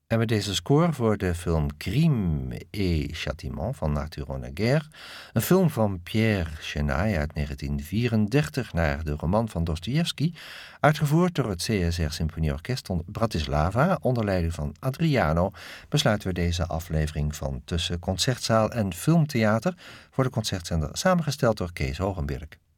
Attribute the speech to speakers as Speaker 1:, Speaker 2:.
Speaker 1: En met deze score voor de film Crime et Châtiment van Arthur Honegger, een film van Pierre Chenaille uit 1934 naar de roman van Dostojevski, uitgevoerd door het CSR Symfonieorkest Bratislava onder leiding van Adriano, besluiten we deze aflevering van Tussen Concertzaal en Filmtheater voor de concertzender, samengesteld door Kees Hogenberg.